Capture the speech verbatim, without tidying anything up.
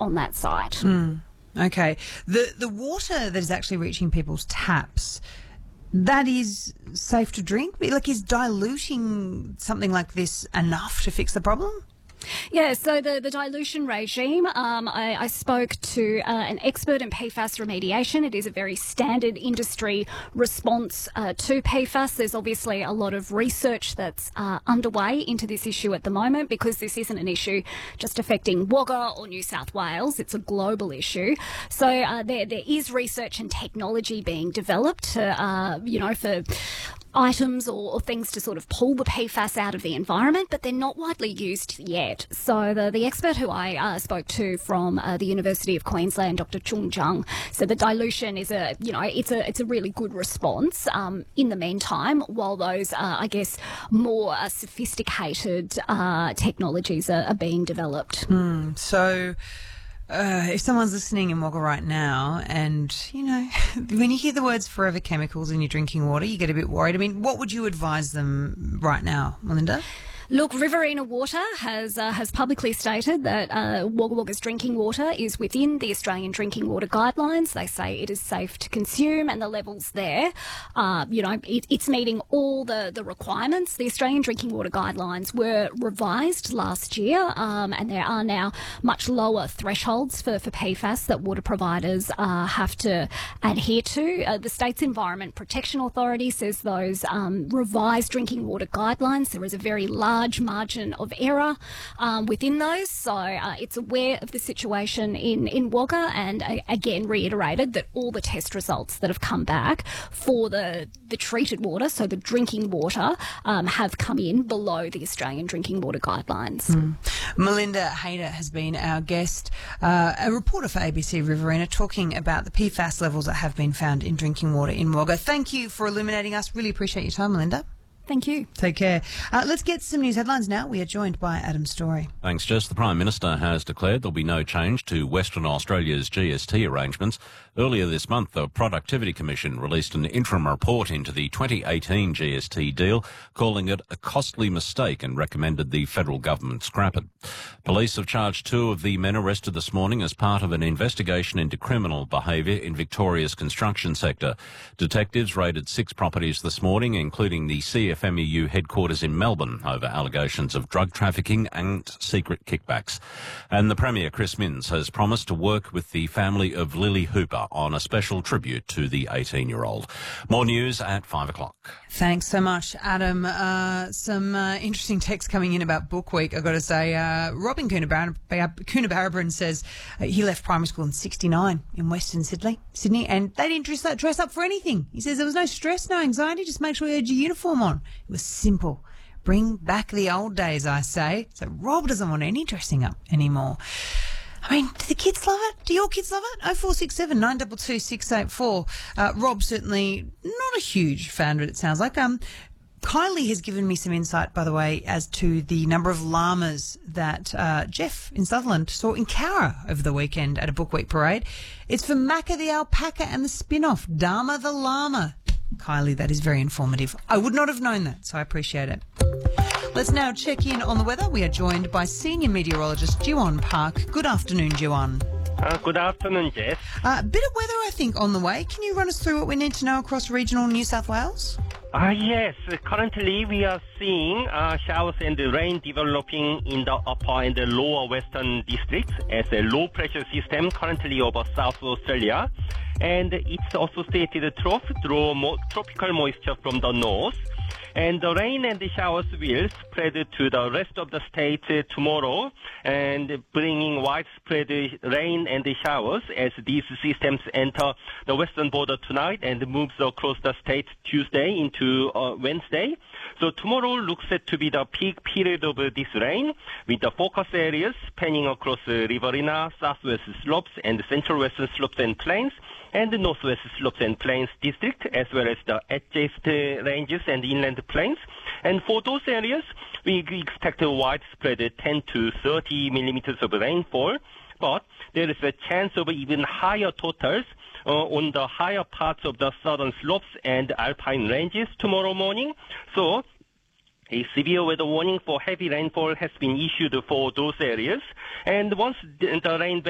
on that site. Mm. Okay. The the water that is actually reaching people's taps, that is safe to drink? Like, is diluting something like this enough to fix the problem? Yeah, so the, the dilution regime, um, I, I spoke to uh, an expert in P FAS remediation. It is a very standard industry response uh, to P FAS. There's obviously a lot of research that's uh, underway into this issue at the moment, because this isn't an issue just affecting Wagga or New South Wales. It's a global issue. So uh, there there is research and technology being developed to, uh, you know, for items or, or things to sort of pull the P FAS out of the environment, but they're not widely used yet. So the, the expert who I uh, spoke to from uh, the University of Queensland, Doctor Chung Jung, said the dilution is a, you know, it's a it's a really good response. Um, in the meantime, while those, uh, I guess, more uh, sophisticated uh, technologies are, are being developed. Mm, so. Uh, if someone's listening in Wagga right now and, you know, when you hear the words forever chemicals in your drinking water, you get a bit worried. I mean, what would you advise them right now, Melinda? Look, Riverina Water has uh, has publicly stated that uh, Wagga Wagga's drinking water is within the Australian Drinking Water Guidelines. They say it is safe to consume, and the levels there, uh, you know, it, it's meeting all the, the requirements. The Australian Drinking Water Guidelines were revised last year, um, and there are now much lower thresholds for, for P FAS that water providers uh, have to adhere to. Uh, the state's Environment Protection Authority says those um, revised drinking water guidelines, there is a very large large margin of error um, within those. So uh, it's aware of the situation in, in Wagga, and uh, again reiterated that all the test results that have come back for the, the treated water, so the drinking water, um, have come in below the Australian Drinking Water Guidelines. Mm. Melinda Hayter has been our guest, uh, a reporter for A B C Riverina, talking about the P FAS levels that have been found in drinking water in Wagga. Thank you for illuminating us. Really appreciate your time, Melinda. Thank you. Take care. Uh, let's get some news headlines now. We are joined by Adam Story. Thanks, Jess. The Prime Minister has declared there'll be no change to Western Australia's G S T arrangements. Earlier this month, the Productivity Commission released an interim report into the twenty eighteen G S T deal, calling it a costly mistake, and recommended the federal government scrap it. Police have charged two of the men arrested this morning as part of an investigation into criminal behaviour in Victoria's construction sector. Detectives raided six properties this morning, including the C F M E U headquarters in Melbourne, over allegations of drug trafficking and secret kickbacks. And the Premier, Chris Minns, has promised to work with the family of Lily Hooper on a special tribute to the eighteen-year-old. More news at five o'clock. Thanks so much, Adam. Uh, some uh, interesting text coming in about Book Week, I've got to say. Uh, Robin Coonabarabran says uh, he left primary school in sixty-nine in Western Sydney, Sydney, and they didn't dress, that, dress up for anything. He says there was no stress, no anxiety, just make sure you had your uniform on. It was simple. Bring back the old days, I say. So Rob doesn't want any dressing up anymore. I mean, do the kids love it? Do your kids love it? oh four six seven, nine two two, six eight four. Uh, Rob certainly not a huge fan, but it sounds like. Um, Kylie has given me some insight, by the way, as to the number of llamas that uh, Jeff in Sutherland saw in Cowra over the weekend at a Book Week parade. It's for Macca the alpaca and the spin-off, Dharma the llama. Kylie, that is very informative. I would not have known that, so I appreciate it. Let's now check in on the weather. We are joined by senior meteorologist Jiwon Park. Good afternoon, Jiwon. Uh, good afternoon, Jess. A uh, bit of weather, I think, on the way. Can you run us through what we need to know across regional New South Wales? Uh, yes, currently we are seeing uh, showers and rain developing in the upper and the lower western districts as a low pressure system currently over South Australia. And it's associated trough through mo- tropical moisture from the north. And the rain and the showers will spread to the rest of the state tomorrow, and bringing widespread rain and showers as these systems enter the western border tonight and moves across the state Tuesday into uh, Wednesday. So tomorrow looks set to be the peak period of this rain, with the focus areas spanning across uh, Riverina, southwest slopes and central western slopes and plains, and the northwest slopes and plains district, as well as the adjacent ranges and inland plains. And for those areas, we expect a widespread ten to thirty millimeters of rainfall, but there is a chance of even higher totals uh, on the higher parts of the southern slopes and alpine ranges tomorrow morning. So a severe weather warning for heavy rainfall has been issued for those areas. And once the rain